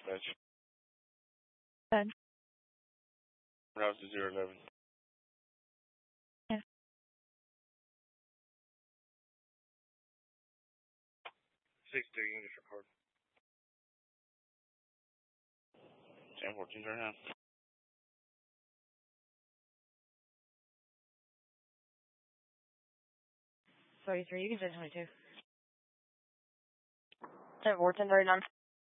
dispatch. Good. Route to 011. Yes. 6-2, English record. 10-14, turn down. Sorry, 3, you can say 22. 10-14, turn down.